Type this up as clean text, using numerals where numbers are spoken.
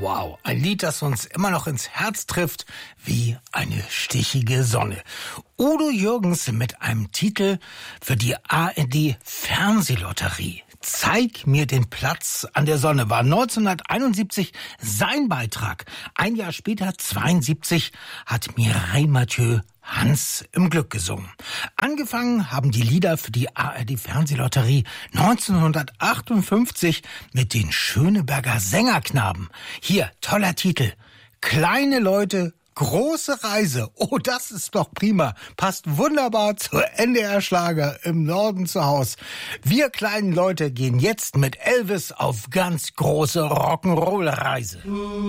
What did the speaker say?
Wow, ein Lied, das uns immer noch ins Herz trifft, wie eine stichige Sonne. Udo Jürgens mit einem Titel für die ARD-Fernsehlotterie. Zeig mir den Platz an der Sonne war 1971 sein Beitrag. Ein Jahr später, 72, hat Mireille Mathieu Hans im Glück gesungen. Angefangen haben die Lieder für die ARD-Fernsehlotterie 1958 mit den Schöneberger Sängerknaben. Hier, toller Titel. Kleine Leute, große Reise. Oh, das ist doch prima. Passt wunderbar zur NDR-Schlager im Norden zu Haus. Wir kleinen Leute gehen jetzt mit Elvis auf ganz große Rock'n'Roll-Reise.